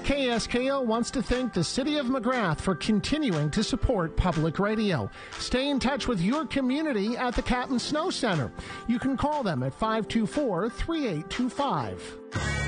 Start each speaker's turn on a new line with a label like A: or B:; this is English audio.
A: KSKO wants to thank the City of McGrath for continuing to support public radio. Stay in touch with your community at the Captain Snow Center. You can call them at 524-3825.